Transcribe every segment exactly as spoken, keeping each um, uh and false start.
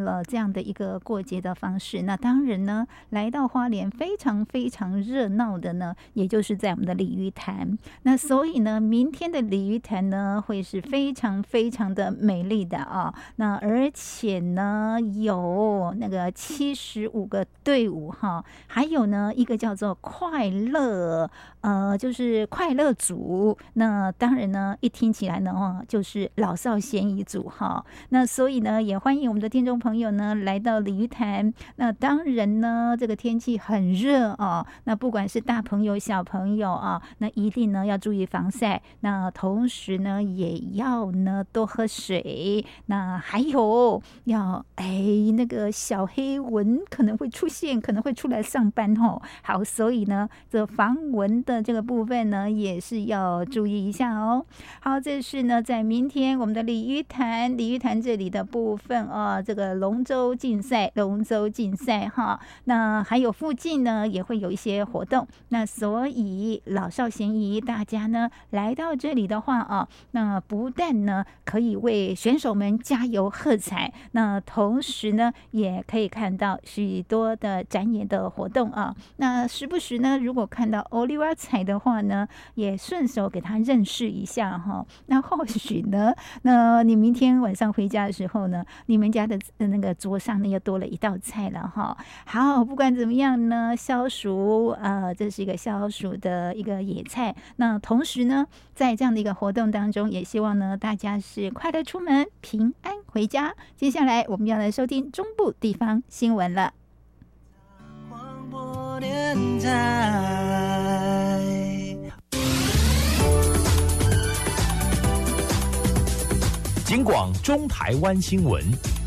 了这样的一个过节的方式。那当然呢，来到花莲非常非常热闹的呢，也就是在我们的鲤鱼潭。那所以呢，明天的鲤鱼潭呢，会是非常非常的美丽的啊。那而且呢，有那个七十五个队伍哈，还有呢一个叫做快乐，呃，就是快乐组。那当然呢，一听起来呢，就是老少咸宜组哈。那所以呢，也欢迎我们的听众朋友呢来到鲤鱼潭。那当然呢，这个天气很热啊，那不管是大朋友小朋友啊，那一定呢要注意防晒。那同时呢，也要呢多喝水。那还有要哎那个小黑蚊可能会出现，可能会出来上班哦。好，所以呢，这防蚊的这个部分呢，也是要注意一下哦。好，这是呢在明天我们的鲤鱼潭，鲤鱼潭这里的部分啊，这个龙舟竞赛，龙舟竞赛哈。那还有附近呢也会有一些活动，那所以老少咸宜，大家呢来到这里的话啊，那不但呢可以为选手们加油喝彩，那同时呢也可以看到许多的展演的活动啊。那时不时呢，如果看到 Oliver 彩的话呢，也顺手给他认识一下哈。那或许呢，那你明天晚上回家的时候呢，你们家的那个桌上呢又多了一道菜了哈。好，不管怎么样呢，消暑呃，这是一个消暑的一个野菜。那同时呢，在这样的一个活动当中，也希望呢大家是快乐出门，平安回家。接下来我们要来收听中部地方新闻了。广播电台， 警广中台湾新闻。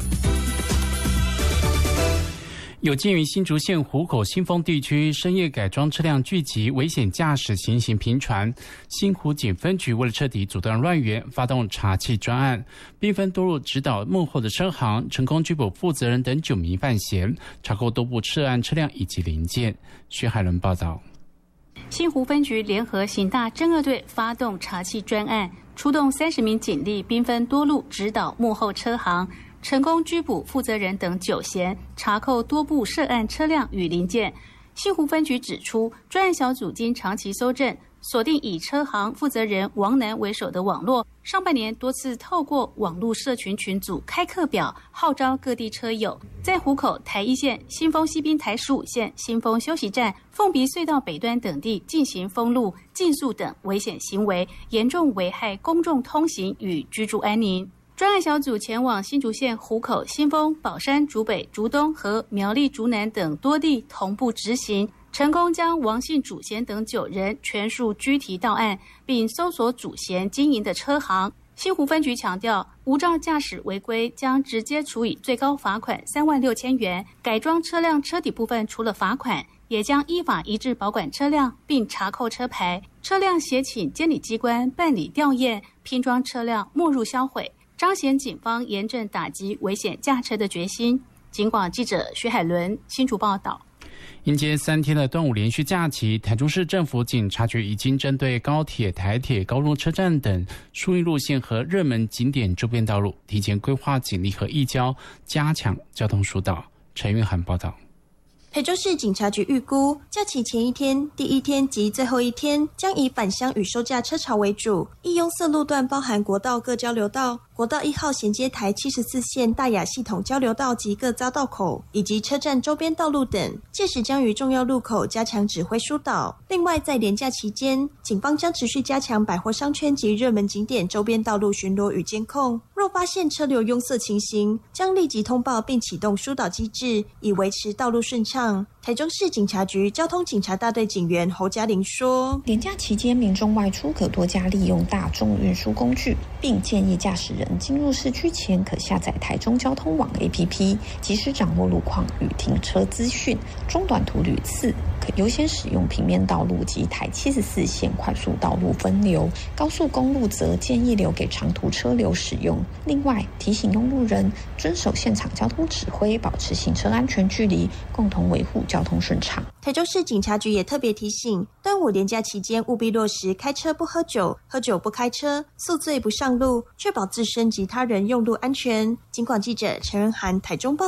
有鉴于新竹县湖口新丰地区深夜改装车辆聚集，危险驾驶情形频传，新湖警分局为了彻底阻断乱源，发动查缉专案，并分多路指导幕后的车行，成功拘捕负责人等九名犯嫌，查扣多部涉案车辆以及零件。薛海伦报道。 新湖分局联合刑大侦二队发动查缉专案，出动三十名警力，兵分多路指导幕后车行，成功拘捕负责人等九嫌，查扣多部涉案车辆与零件。新湖分局指出，专案小组经长期搜证，锁定以车行负责人王楠为首的网络，上半年多次透过网络社群群组开课表，号召各地车友在湖口、台一线、新丰西滨台十五线、新丰休息站、凤鼻隧道北端等地进行封路、禁速等危险行为，严重危害公众通行与居住安宁。专案小组前往新竹县湖口、新丰、宝山、竹北、竹东和苗栗竹南等多地同步执行，成功将王姓主嫌等九人全数拘提到案，并搜索主嫌经营的车行。新湖分局强调，无照驾驶违规将直接处以最高罚款三万六千元，改装车辆车底部分除了罚款，也将依法移至保管车辆，并查扣车牌，车辆协请监理机关办理吊验，拼装车辆没入销毁，彰显警方严正打击危险驾车的决心。警广记者徐海伦新竹报道。 迎接三天的端午连续假期，台中市政府警察局已经针对高铁、台铁、高雄车站等疏运路线和热门景点周边道路，提前规划警力和义交，加强交通疏导。陈玉涵报道。 台中市警察局预估，假期前一天、第一天及最后一天将以返乡与收假车潮为主，易拥塞路段包含国道各交流道、国道一号衔接台七十四线大雅系统交流道及各匝道口，以及车站周边道路等。届时将于重要路口加强指挥疏导。另外，在连假期间，警方将持续加强百货商圈及热门景点周边道路巡逻与监控。若发现车流拥塞情形，将立即通报并启动疏导机制，以维持道路顺畅。台中市警察局交通警察大队警员侯嘉玲说， 连假期间民众外出可多加利用大众运输工具，并建议驾驶人进入市区前可下载台中交通网 A P P， 及时掌握路况与停车资讯。中短途旅次可优先使用平面道路及台七十四线快速道路分流，高速公路则建议留给长途车流使用。另外，提醒用路人遵守现场交通指挥，保持行车安全距离，共同维护交通顺畅。 台中市警察局也特别提醒，端午连假期间务必落实开车不喝酒、喝酒不开车、宿醉不上路，确保自身及他人用路安全。警广记者陈仁涵台中报